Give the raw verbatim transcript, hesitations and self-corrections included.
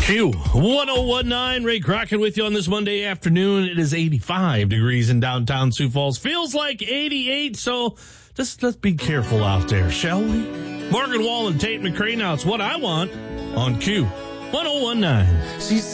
Q one oh one nine, Ray Crockett with you on this Monday afternoon. It is eighty-five degrees in downtown Sioux Falls. Feels like eighty-eight, so just let's be careful out there, shall we? Morgan Wall and Tate McCrae, now it's What I Want on Q one oh one nine. She